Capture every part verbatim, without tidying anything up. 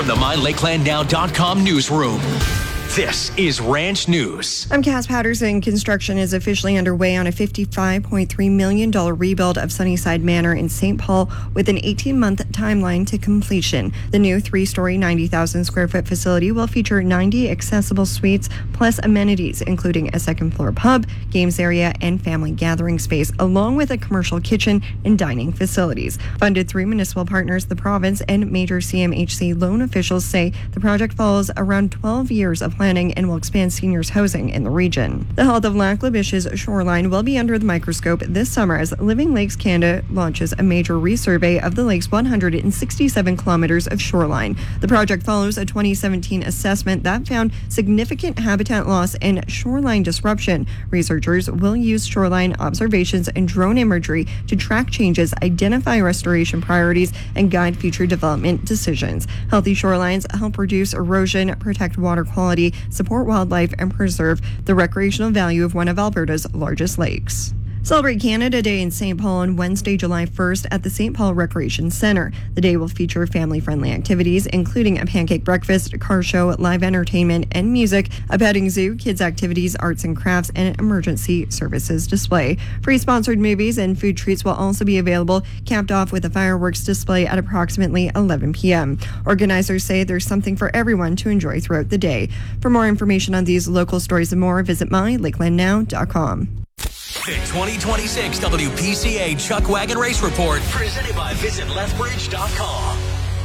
from the my lakeland now dot com newsroom. This is Ranch News. I'm Cass Patterson. Construction is officially underway on a fifty-five point three million dollars rebuild of Sunnyside Manor in Saint Paul with an eighteen-month timeline to completion. The new three-story, ninety thousand square foot facility will feature ninety accessible suites plus amenities, including a second-floor pub, games area, and family gathering space, along with a commercial kitchen and dining facilities. Funded through municipal partners, the province, and major C M H C loan officials say the project follows around twelve years of planning and will expand seniors' housing in the region. The health of Lac La Biche's shoreline will be under the microscope this summer as Living Lakes Canada launches a major resurvey of the lake's one hundred sixty-seven kilometers of shoreline. The project follows a twenty seventeen assessment that found significant habitat loss and shoreline disruption. Researchers will use shoreline observations and drone imagery to track changes, identify restoration priorities, and guide future development decisions. Healthy shorelines help reduce erosion, protect water quality, support wildlife, and preserve the recreational value of one of Alberta's largest lakes. Celebrate Canada Day in Saint Paul on Wednesday, July first at the Saint Paul Recreation Centre. The day will feature family-friendly activities, including a pancake breakfast, car show, live entertainment, and music, a petting zoo, kids activities, arts and crafts, and an emergency services display. Free sponsored movies and food treats will also be available, capped off with a fireworks display at approximately eleven p.m. Organizers say there's something for everyone to enjoy throughout the day. For more information on these local stories and more, visit my lakeland now dot com. The twenty twenty-six W P C A Chuck Wagon Race Report, presented by visit lethbridge dot com.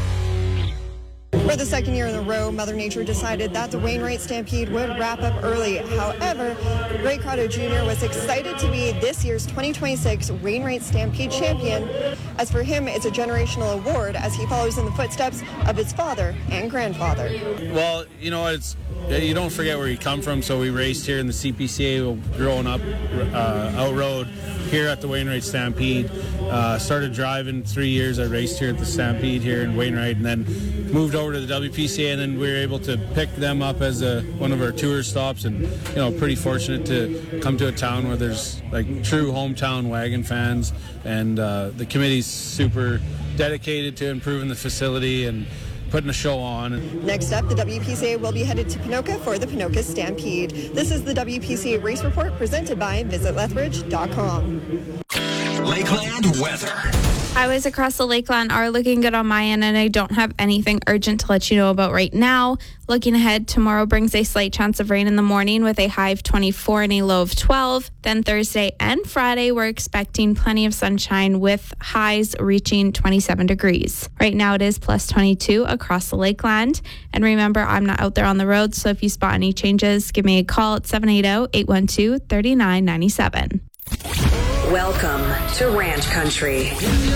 For the second year in a row, Mother Nature decided that the Wainwright Stampede would wrap up early. However, Ray Crotto Junior was excited to be this year's twenty twenty-six Wainwright Stampede champion. As for him, it's a generational award as he follows in the footsteps of his father and grandfather. Well, you know, it's you don't forget where you come from, so we raced here in the C P C A growing up uh, out road here at the Wainwright Stampede. Uh, started driving three years. I raced here at the Stampede here in Wainwright, and then moved over to the W P C A, and then we were able to pick them up as a, one of our tour stops, and you know, pretty fortunate to come to a town where there's like true hometown wagon fans, and uh, the committee's super dedicated to improving the facility and putting a show on. Next up, the W P C A will be headed to Ponoka for the Ponoka Stampede. This is the W P C A Race Report presented by visit lethbridge dot com. Lakeland weather. Highways across the Lakeland are looking good on my end, and I don't have anything urgent to let you know about right now. Looking ahead, tomorrow brings a slight chance of rain in the morning with a high of twenty-four and a low of twelve. Then Thursday and Friday, we're expecting plenty of sunshine with highs reaching twenty-seven degrees. Right now it is plus twenty-two across the Lakeland. And remember, I'm not out there on the road, so if you spot any changes, give me a call at seven eight zero, eight one two, three nine nine seven. Welcome to Ranch Country.